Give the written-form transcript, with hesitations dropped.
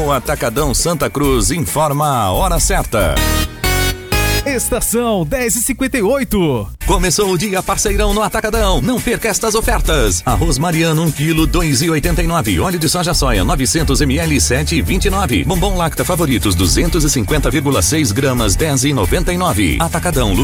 O Atacadão Santa Cruz informa a hora certa. Estação 10h58. Começou o dia parceirão no Atacadão. Não perca estas ofertas. Arroz Mariano 1 kg 2,89. Óleo de soja soia 900 ml 7,29. Bombom Lacta Favoritos 250,6 gramas 10,99. Atacadão